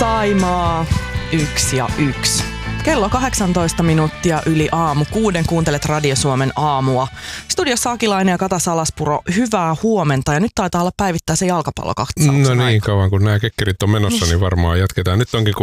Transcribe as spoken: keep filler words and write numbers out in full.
Saimaa, yksi ja yksi. Kello kahdeksantoista minuuttia yli aamu kuuden, kuuntelet Radio Suomen aamua. Studiossa Akilainen ja Kata Salaspuro, hyvää huomenta. Ja nyt taitaa olla päivittää se jalkapallokatsauksen No niin, aika. kauan kun nämä kekkerit on menossa, niin varmaan jatketaan. Nyt onkin